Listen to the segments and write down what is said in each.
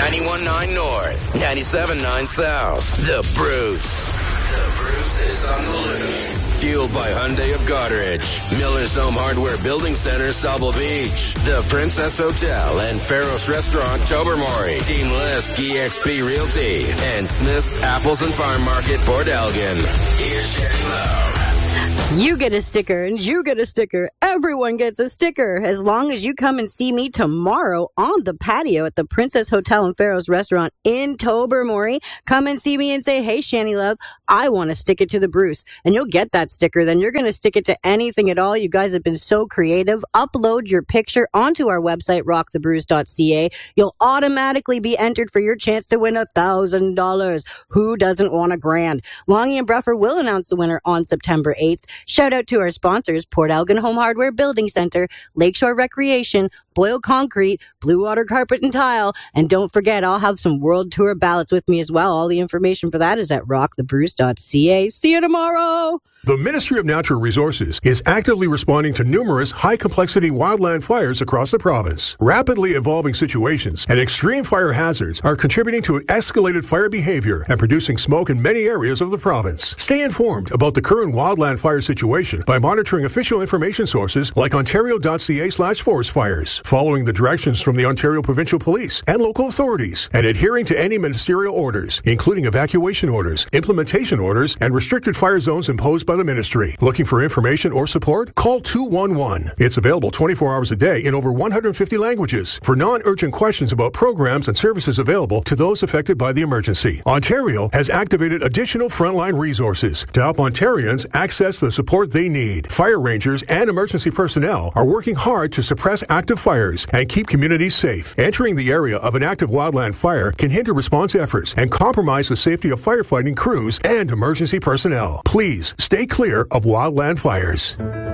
91.9 North, 97.9 South. The Bruce. The Bruce is on the loose. Fueled by Hyundai of Goderich, Miller's Home Hardware Building Center, Sauble Beach, the Princess Hotel and Faros Restaurant, Tobermory, Team Lisk, EXP Realty, and Smith's Apples and Farm Market, Port Elgin. Here's Sherry Love. You get a sticker, and you get a sticker. Everyone gets a sticker, as long as you come and see me tomorrow on the patio at the Princess Hotel and Faros Restaurant in Tobermory. Come and see me and say, hey, Shanny Love, I want to stick it to the Bruce. And you'll get that sticker. Then you're going to stick it to anything at all. You guys have been so creative. Upload your picture onto our website, rockthebruce.ca. You'll automatically be entered for your chance to win $1,000. Who doesn't want a grand? Longy and Bruffer will announce the winner on September 8th. Shout out to our sponsors, Port Elgin Home Hardware Building Center, Lakeshore Recreation, Boyle Concrete, Blue Water Carpet and Tile, and don't forget, I'll have some World Tour ballots with me as well. All the information for that is at rockthebruce.ca. See you tomorrow! The Ministry of Natural Resources is actively responding to numerous high-complexity wildland fires across the province. Rapidly evolving situations and extreme fire hazards are contributing to escalated fire behavior and producing smoke in many areas of the province. Stay informed about the current wildland fire situation by monitoring official information sources like ontario.ca/forest fires, following the directions from the Ontario Provincial Police and local authorities, and adhering to any ministerial orders, including evacuation orders, implementation orders, and restricted fire zones imposed by the ministry. Looking for information or support? Call 211. It's available 24 hours a day in over 150 languages for non-urgent questions about programs and services available to those affected by the emergency. Ontario has activated additional frontline resources to help Ontarians access the support they need. Fire rangers and emergency personnel are working hard to suppress active fires and keep communities safe. Entering the area of an active wildland fire can hinder response efforts and compromise the safety of firefighting crews and emergency personnel. Please stay clear of wildland fires.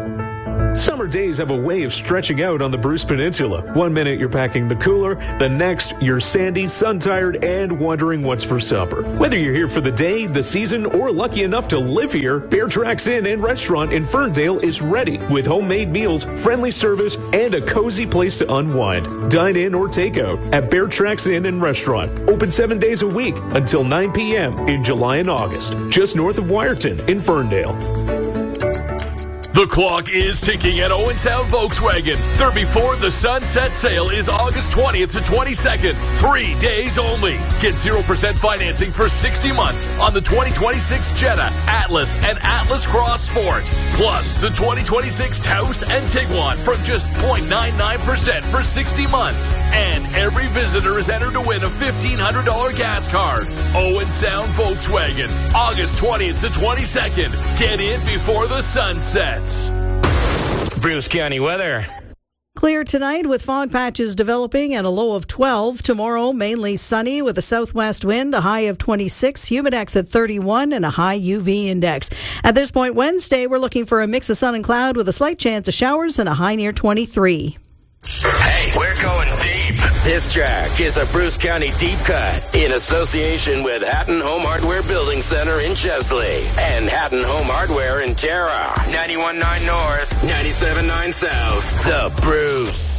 Summer days have a way of stretching out on the Bruce Peninsula. 1 minute you're packing the cooler, the next you're sandy, sun-tired, and wondering what's for supper. Whether you're here for the day, the season, or lucky enough to live here, Bear Tracks Inn and Restaurant in Ferndale is ready with homemade meals, friendly service, and a cozy place to unwind. Dine in or take out at Bear Tracks Inn and Restaurant. Open 7 days a week until 9 p.m. in July and August, just north of Wyerton in Ferndale. The clock is ticking at Owen Sound Volkswagen. Their Before the Sunset sale is August 20th to 22nd. 3 days only. Get 0% financing for 60 months on the 2026 Jetta, Atlas, and Atlas Cross Sport. Plus, the 2026 Taos and Tiguan from just 0.99% for 60 months. And every visitor is entered to win a $1,500 gas card. Owen Sound Volkswagen. August 20th to 22nd. Get in before the sun sets. Bruce County weather. Clear tonight with fog patches developing and a low of 12. Tomorrow, mainly sunny with a southwest wind, a high of 26, humidex at 31, and a high UV index. At this point, Wednesday, we're looking for a mix of sun and cloud with a slight chance of showers and a high near 23. Hey, we're going deep. This track is a Bruce County deep cut in association with Hatton Home Hardware Building Center in Chesley and Hatton Home Hardware in Tara. 91.9 North, 97.9 South. The Bruce.